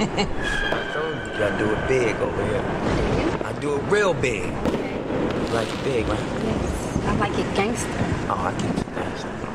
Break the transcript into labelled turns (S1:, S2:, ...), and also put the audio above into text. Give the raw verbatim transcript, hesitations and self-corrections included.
S1: I told you, you gotta do it big over here.
S2: Do you?
S1: I do it real big.
S2: Okay.
S1: You like it big, right?
S2: Yes. I like it gangster.
S1: Oh, I keep it nasty.